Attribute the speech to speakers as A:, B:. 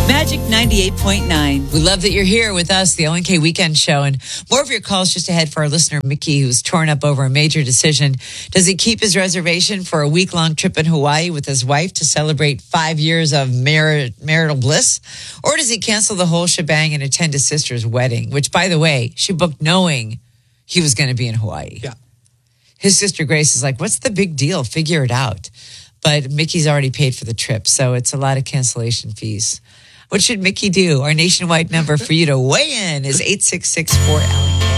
A: Magic 98.9.
B: We love that you're here with us, the LNK Weekend Show. And more of your calls just ahead for our listener, Mickey, who's torn up over a major decision. Does he keep his reservation for a week-long trip in Hawaii with his wife to celebrate 5 years of marital bliss? Or does he cancel the whole shebang and attend his sister's wedding, which, by the way, she booked knowing he was going to be in Hawaii?
C: Yeah.
B: His sister Grace is like, what's the big deal? Figure it out. But Mickey's already paid for the trip, so it's a lot of cancellation fees. What should Mickey do? Our nationwide number for you to weigh in is 866-4LNK.